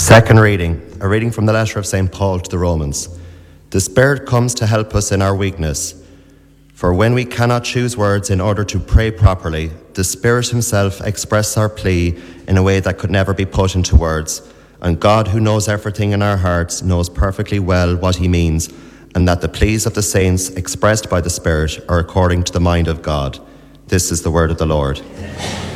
Second reading, a reading from the letter of St. Paul to the Romans. The Spirit comes to help us in our weakness. For when we cannot choose words in order to pray properly, the Spirit himself expresses our plea in a way that could never be put into words. And God, who knows everything in our hearts, knows perfectly well what he means, and that the pleas of the saints expressed by the Spirit are according to the mind of God. This is the word of the Lord.